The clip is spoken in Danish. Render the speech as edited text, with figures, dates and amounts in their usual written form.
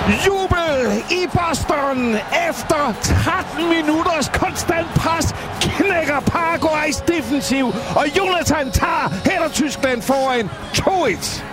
Jubel i Boston. Efter 13 minutters konstant pres knækker Paraguays defensiv, og Jonathan tager header Tyskland foran 2-1.